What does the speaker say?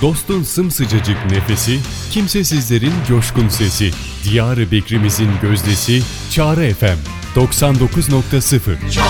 Dostun sımsıcacık nefesi, kimsesizlerin coşkun sesi. Diyar-ı Bekrimizin gözdesi, Çağrı FM 99.0.